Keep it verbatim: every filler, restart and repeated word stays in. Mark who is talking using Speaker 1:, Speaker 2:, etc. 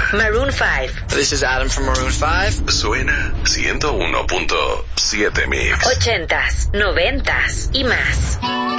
Speaker 1: Maroon five.
Speaker 2: This is Adam from Maroon five.
Speaker 3: Suena ciento uno punto siete Mix.
Speaker 1: Ochentas, noventas y más.